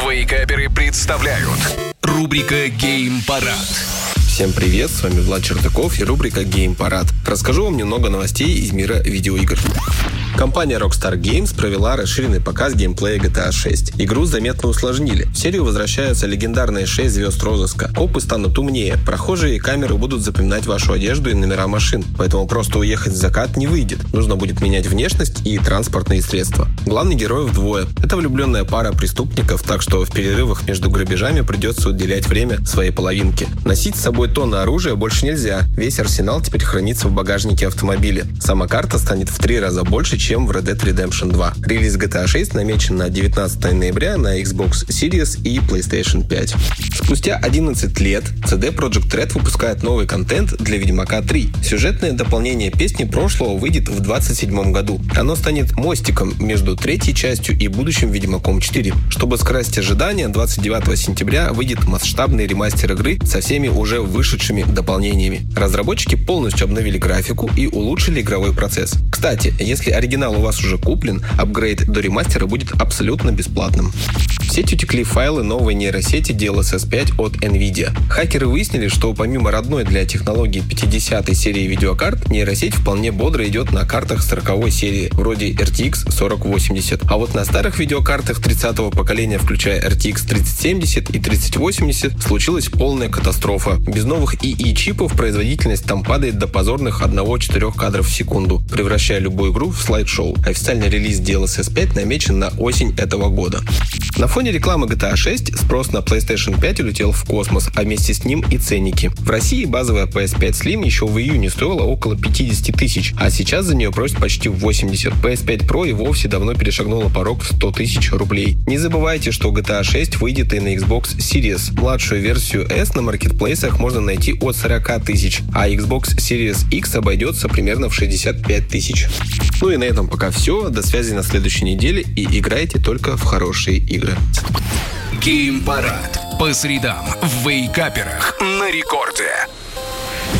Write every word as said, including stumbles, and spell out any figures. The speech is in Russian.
Вейкаперы представляют рубрика «Геймпарад». Всем привет, с вами Влад Чертаков и рубрика «Геймпарад». Расскажу вам немного новостей из мира видеоигр. Компания Rockstar Games провела расширенный показ геймплея джи ти эй шесть. Игру заметно усложнили. В серию возвращаются легендарные шесть звезд розыска. Копы станут умнее, прохожие и камеры будут запоминать вашу одежду и номера машин. Поэтому просто уехать в закат не выйдет. Нужно будет менять внешность и транспортные средства. Главных героев двое. Это влюбленная пара преступников, так что в перерывах между грабежами придется уделять время своей половинке. Носить с собой тонны оружия больше нельзя. Весь арсенал теперь хранится в багажнике автомобиля. Сама карта станет в три раза больше, чем в Red Dead Redemption два. Релиз джи ти эй шесть намечен на девятнадцатое ноября на Xbox Series и PlayStation пять. Спустя одиннадцать лет си ди Projekt Red выпускает новый контент для Ведьмака три. Сюжетное дополнение песни прошлого выйдет в двадцать седьмом году. Оно станет мостиком между третьей частью и будущим Ведьмаком четыре. Чтобы скрасить ожидания, двадцать девятого сентября выйдет масштабный ремастер игры со всеми уже вышедшими дополнениями. Разработчики полностью обновили графику и улучшили игровой процесс. Кстати, если оригинал у вас уже куплен, апгрейд до ремастера будет абсолютно бесплатным. В сеть утекли файлы новой нейросети ди эл эс эс пять от NVIDIA. Хакеры выяснили, что помимо родной для технологии пятидесятой серии видеокарт, нейросеть вполне бодро идет на картах сороковой серии, вроде эр ти икс сорок восемьдесят. А вот на старых видеокартах тридцатого поколения, включая эр ти икс тридцать семьдесят и тридцать восемьдесят, случилась полная катастрофа. Без новых и и чипов производительность там падает до позорных одного-четырех кадров в секунду, превращая любую игру в слайд-шоу. Официальный релиз ди эл эс эс пять намечен на осень этого года. На фоне рекламы джи ти эй шесть спрос на PlayStation пять улетел в космос, а вместе с ним и ценники. В России базовая пи эс пять Slim еще в июне стоила около пятьдесят тысяч, а сейчас за нее просят почти восемьдесят. пи эс пять Pro и вовсе давно перешагнула порог в сто тысяч рублей. Не забывайте, что джи ти эй шесть выйдет и на Xbox Series. Младшую версию S на маркетплейсах можно найти от сорок тысяч, а Xbox Series X обойдется примерно в шестьдесят пять тысяч. Ну и на этом пока все. До связи на следующей неделе и играйте только в хорошие игры. Геймпарад по средам в Вейкаперах на рекорде.